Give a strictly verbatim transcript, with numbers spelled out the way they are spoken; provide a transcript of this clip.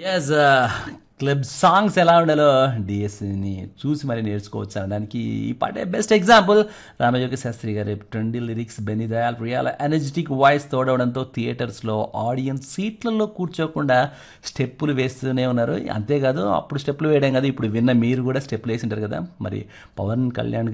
Yes. Club songs ఎలా ఉండాలో డిఎస్‌ని చూసి మరి నేర్చుకోవచ్చు అనడానికి ఈ పాటే బెస్ట్ ఎగ్జాంపుల్. రామజోగి శాస్త్రి గారి trendy lyrics, Benny Dayal, ప్రియాల energetic voice తోడవడంతో థియేటర్స్‌లో ఆడియన్స్ సీట్లలో కూర్చోకుండా స్టెప్పులు వేస్తూనే ఉన్నారు. అంతేకాదు అప్పుడు స్టెప్పులు వేయడం కాదు, ఇప్పుడు విన్న మీరు కూడా స్టెప్పులు వేసి ఉంటారు కదా. మరి పవన్ కళ్యాణ్